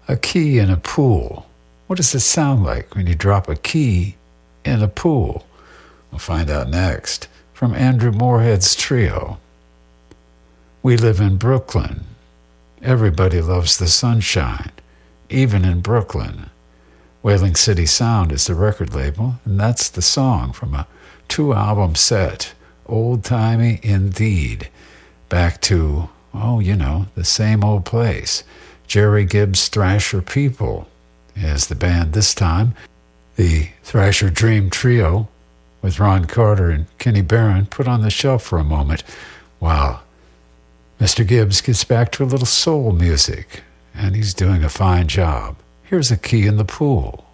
A key in a pool. What does it sound like when you drop a key in a pool? We'll find out next from Andrew Moorhead's trio. We live in Brooklyn. Everybody loves the sunshine, even in Brooklyn. Wailing City Sound is the record label, and that's the song from a 2-album set, Old-Timey Indeed, back to, the same old place. Jerry Gibbs Thrasher People is the band this time. The Thrasher Dream Trio with Ron Carter and Kenny Barron put on the shelf for a moment while Mr. Gibbs gets back to a little soul music, and he's doing a fine job. Here's A Key in the Pool.